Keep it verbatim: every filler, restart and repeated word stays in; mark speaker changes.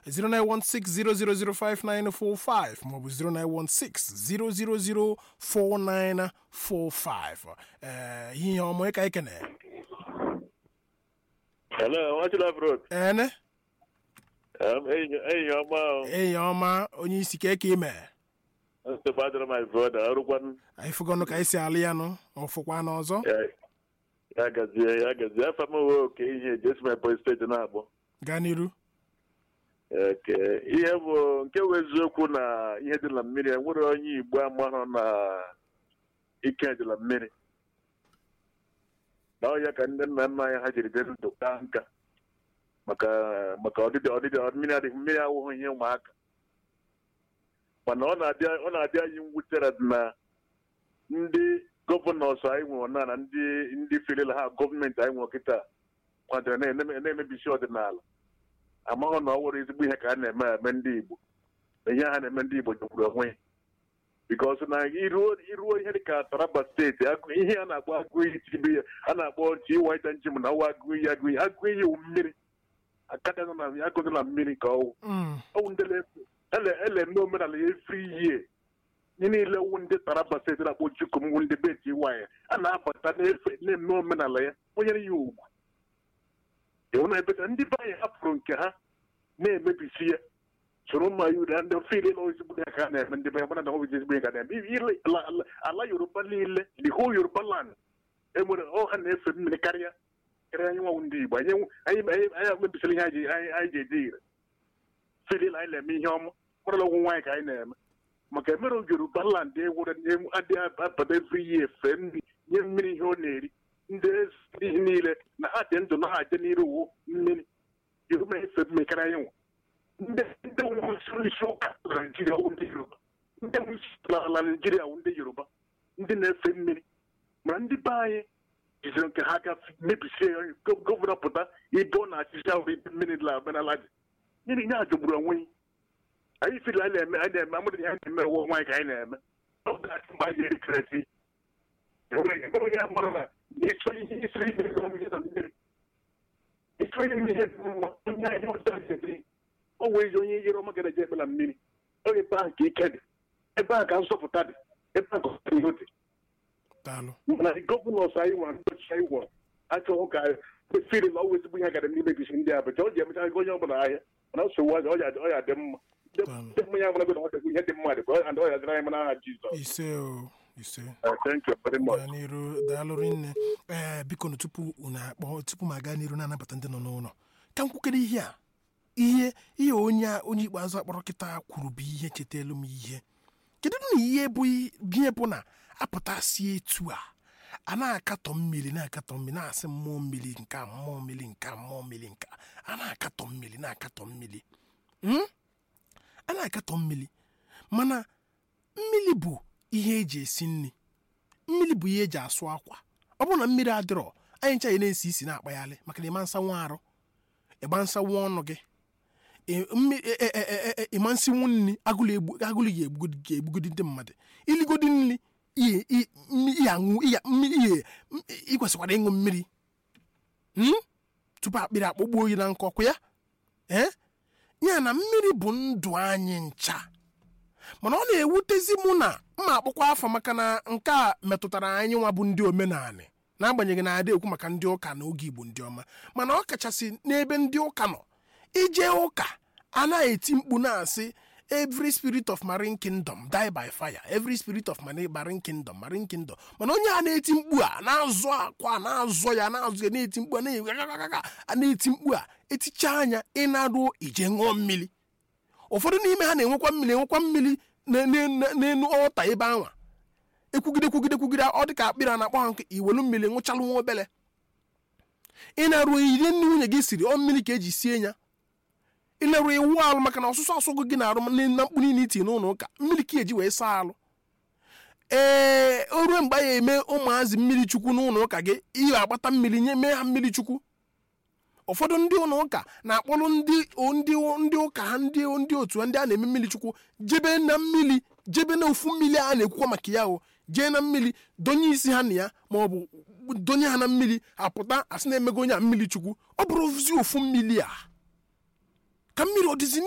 Speaker 1: zero nine one six zero zero zero five nine four five maọbụ zero nine one six zero zero zero four nine four five. Eh, ihe ọmụ ka ikene.
Speaker 2: Hello, what's your road?
Speaker 1: Ene?
Speaker 2: Um, hey, hey, your mom.
Speaker 1: Hey, ọma onye isi ka eke ime.
Speaker 2: That's the father of my brother. Everyone.
Speaker 1: Anyị fụgọnụ ka isi alị ya nụ, ọfụkwa n'ọzọ.
Speaker 2: Yeah. Ya gazie, ya gazie. Afọ m wee oke ihe just my boy stage na-abụ.
Speaker 1: Gaa n'iru.
Speaker 2: Okay. Ihe bụ nke wee eziokwu na ihe dị na mmiri, enwere onye Igbo amahụ na ike dị na mmiri. Na ọya ka ndị nna nna anyị ha jiri dị ndụ ka nka. Maka maka ọdịdị ọdịdị mmiri adịghị mmiri awụghị ihe ụmụaka. Mana ọ na-abịa ọ na-abịa anyị mwutere na ndị gọvanọs anyị nwere na na ndị ndị filil ha gọọmenti anyị nwere kịta kwadoro na-emebisi ọdịnala. Amaghị na ọ nwere ezigbo ihe ka a na-eme eme ndị Igbo. Ihe ha na-eme ndị Igbo jọgburu onwe ya. Because na iruo iruo ihe dị ka Taraba steeti ihe a na-akpọ agụ iyi tibe ya a na-akpọ chi ịwaịta njem na ọwa agụ iyi agụ iyi agụ iyi wu mmiri akada nọ na agụdị na mmiri ka ọwụ ọwụ ndị ele eme omenala ya efiri ihe nye niile wụ ndị Taraba steeti na-akpọ Jukum wụ ndị beti ịwaya a na-abata na-eme omenala ya onyere ya ugwu ịhụ na ebe ndị be anyị hapụrụ nke ha na-emebisi ya soro mma yuda ndị fili na ozigbo ya ka na-eme ndị be mana na obi ezigbo ya ka na-eme ala Yoruba niile the whole Yoruba land enwere ọha na-efe mmiri karịa karịa anyị nwanwụ ndị Igbo anyị anyị mebisiri ihe anyị ji eji ire fili anyị na-eme ihe ọma kpọrọla ọgwụ nwaanyị ka anyị na-eme maka emere Yoruba land ewere adị abada every year fee nri nye mmiri ihe ọ na-eri ndị ihe niile na ha dị ndụ na ha dị n'iru uwu mmiri Yoruba efe mmiri karịa anyị nwa ndị isi ụka Naijiria wụ ndị Yoruba ndị ala Naijiria wụ ndị Yoruba ndị na-efe mmiri mana ndị be anyị jiziri nke ha ga mebisie gọvanọ pụta ibe ọ na-achịcha ahụ ibe mmiri la omenala dị nyere ihe a jọgburu onwe ya anyị fili anyị na-eme anyị na-eme amụrụ ihe anyị na-eme ụwa nwaanyị ka anyị na-eme ọ ga-achị mgbe anyị erikeresi enweghị ya mara na ịchọ ihe isiri ime ihe na mmiri ịchọ ihe ime ihe dị mma onye anyị ọjọọ ji o nwere onye yere ọma gara eje ebe na mmiri oge ebe ahụ ka ike dị ebe ahụ ka nsọpụta dị ebe ahụ ka ihe dị mana gọvanọs anyị nwere ndọchi anyị gwọrọ achọghị ka efere na ọnwa ezigbo ihe gara n'imebisi ndị abacha ọ ji emecha onye ọbụla ahịa mana nsogbu aja ọ ya dị mma ndị mmanya nwere gona ọdịkwu ihe dị mma dị ka ọ ya dịrị anyị mana aha Jizọs
Speaker 1: ise o ise
Speaker 2: thank you very much.
Speaker 1: n'iru daalụ rinne ee biko tupu unu akpọ tupu m aga n'iru na-anabata ndị nọ n'ụlọ ka m kwukere ihe a ihe ihe onye onye ikpeazụ akpọrọ kịta kwuru bụ ihe chetelu m ihe kedu na ihe bụ ihe bụ na apụtasị etu a a na-akatọ mmiri na-akatọ mmiri na-asị mmụọ mmiri nke mmụọ mmiri nke mmụọ mmiri nke a na-akatọ mmiri na-akatọ mmiri a na-akatọ mmiri mana mmiri bụ ihe eji esi nri mmiri bụ ihe eji asụ akwa ọ bụrụ na mmiri adịrọ anyị ncha ya na-esi isi na-akpaghalị maka na ịma nsanwu arụ ịgba nsanwu ọnụ gị ịma nsinwu nri agụlụ ga-egbugodi ndị mmadụ iligodi nri ihe ịkwesịkwara ịṅụ mmiri tupu akpịrị akpọgbu oyi na nkọkụ ya ee ya na mmiri bụ ndụ anyị ncha mana ọ na-ewutezi mụ na mma akpụkwa afọ maka na nke a metụtara anyị nwa bụ ndị omenala n'agbanyeghị na adị ekwu maka ndị ụka na oge Igbo ndị ọma mana ọ kachasị n'ebe ndị ụka nọ ije ụka a na-eti mkpu na-asị every spirit of marine kingdom die by fire every spirit of marine kingdom marine kingdom mana onye a na-eti mkpu a na-azụ akwa na-azọ ya na-azụ ya na-eti mkpu a na-eti mkpu a eticha anya ịnaruo ije ṅụọ mmiri ụfọdụ n'ime ha na-enwekwa mmiri enwekwa mmiri n'elu ọta ebe anwa ekwugide kwugide kwugide ọ dị ka akpịrị a na-akpọ ha nke iwelu mmiri ṅụchalụ nwa obele ị na-aruo ihe nne nwunye gị siri ọ mmiri ka eji sie ya ị na-aruo iwu alụ maka na ọsụsụ asụgụ gị na-arụ na mkpu niile iti n'ụlọ ụka mmiri ka eji wee saa alụ ee o ruo mgbe ya eme ụmụazị mmiri chukwu n'ụlọ ụka gị ihe agbata mmiri nye mee ha mmiri chukwu ụfọdụ ndị ụlọ ụka na-akpọrọ ndị ndị ndị ụka ha ndị ndị otu ndị a na-eme mmiri chukwu jebe na mmiri jebe na ofu mmiri a na-ekwukwa maka ya o jee na mmiri donye isi ha na ya ma ọ bụ donye ha na mmiri apụta asị na-emego onye a mmiri chukwu ọ bụrụ ozi ofu mmiri a ka mmiri ọ dịzi